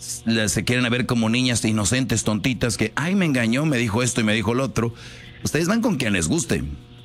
se quieren ver como niñas inocentes, tontitas, que, ay, me engañó, me dijo esto y me dijo lo otro. Ustedes van con quien les guste.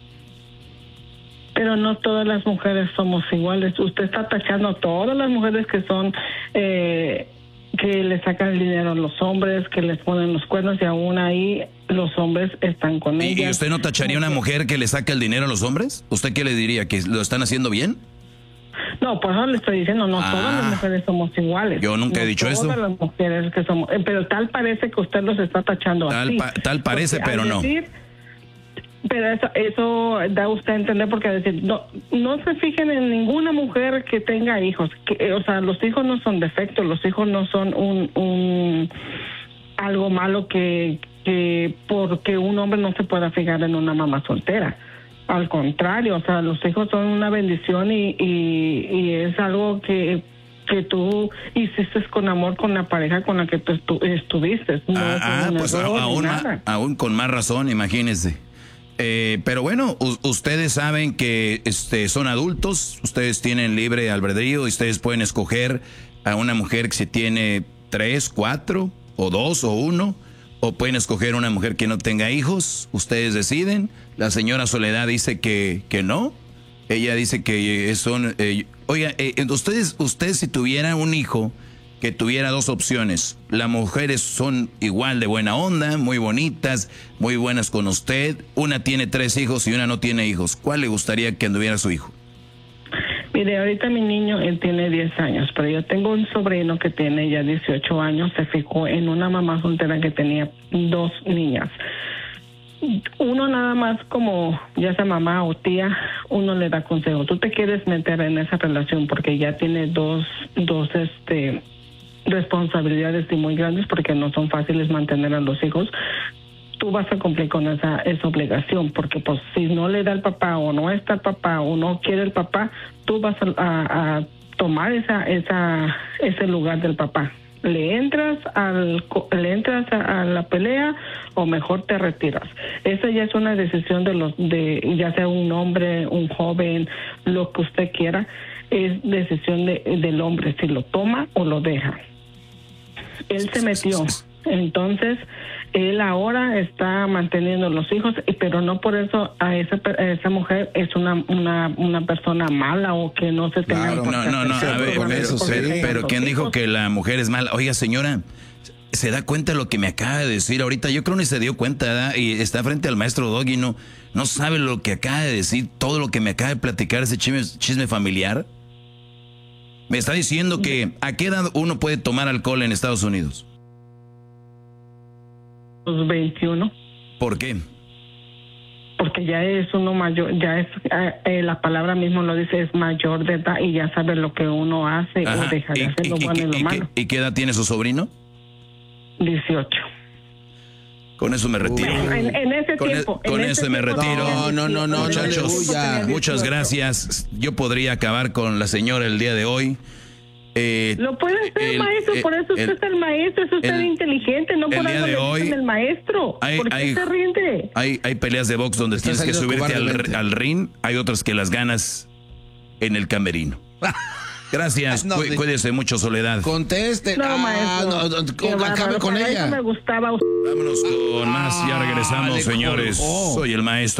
Pero no todas las mujeres somos iguales. Usted está atacando a todas las mujeres que son, que le sacan el dinero a los hombres, que les ponen los cuernos y aún ahí los hombres están con ellas. ¿Y usted no tacharía a una mujer que le saca el dinero a los hombres? ¿Usted qué le diría? ¿Que lo están haciendo bien? No, por eso le estoy diciendo, no todas las mujeres somos iguales. Yo nunca he dicho eso. Todas las mujeres que somos, pero tal parece que usted los está tachando así. Tal parece, porque pero no. Pero eso da usted a entender, porque decir, no se fijen en ninguna mujer que tenga hijos. O sea, los hijos no son defectos, los hijos no son algo malo que porque un hombre no se pueda fijar en una mamá soltera. Al contrario, o sea, los hijos son una bendición y es algo que tú hiciste con amor con la pareja con la que tú estuviste. No pues aún con más razón, imagínense. Pero bueno, ustedes saben que son adultos, ustedes tienen libre albedrío y ustedes pueden escoger a una mujer que si tiene 3, 4 o 2 o 1, o pueden escoger una mujer que no tenga hijos. Ustedes deciden. La señora Soledad dice que no. Ella dice que son... oiga, ustedes si tuvieran un hijo que tuviera 2 opciones, las mujeres son igual de buena onda, muy bonitas, muy buenas con usted, una tiene 3 hijos y una no tiene hijos, ¿cuál le gustaría que anduviera su hijo? Mire, ahorita mi niño, él tiene 10 años, pero yo tengo un sobrino que tiene ya 18 años, se fijó en una mamá soltera que tenía 2 niñas. Uno nada más, como ya sea mamá o tía, uno le da consejo. Tú te quieres meter en esa relación porque ya tiene dos responsabilidades y muy grandes, porque no son fáciles mantener a los hijos. Tú vas a cumplir con esa obligación, porque pues si no le da el papá o no está el papá o no quiere el papá, tú vas a tomar ese lugar del papá. ¿Le entras a la pelea o mejor te retiras? Esa ya es una decisión de ya sea un hombre, un joven, lo que usted quiera, es decisión del hombre si lo toma o lo deja. Él se metió, entonces él ahora está manteniendo los hijos, pero no por eso a esa mujer es una persona mala o que no se tenga. Claro, no, a ver, pero ¿quién dijo que la mujer es mala? Oiga, señora, ¿se da cuenta de lo que me acaba de decir ahorita? Yo creo que ni se dio cuenta, ¿verdad? Y está frente al maestro Doggy, no sabe lo que acaba de decir, todo lo que me acaba de platicar ese chisme familiar. Me está diciendo que ¿a qué edad uno puede tomar alcohol en Estados Unidos? Los 21. ¿Por qué? Porque ya es uno mayor, ya es, la palabra mismo lo dice, es mayor de edad y ya sabe lo que uno hace. Ajá. O deja de hacer lo bueno y lo malo. ¿Y qué edad tiene su sobrino? 18. Con eso me retiro. En ese tiempo. Con eso me retiro. No, muchachos, muchas gracias. Yo podría acabar con la señora el día de hoy. Lo puede hacer, maestro, por eso usted es el maestro, es usted inteligente, no por algo le dicen el maestro. ¿Por qué se rinde? Hay peleas de box donde tienes que subirte al ring, hay otras que las ganas en el camerino. Gracias, cuídese mucho, Soledad. Conteste. No, maestro. Acabe con ella. Eso me gustaba. Vámonos con más, ya regresamos, señores. Soy el maestro.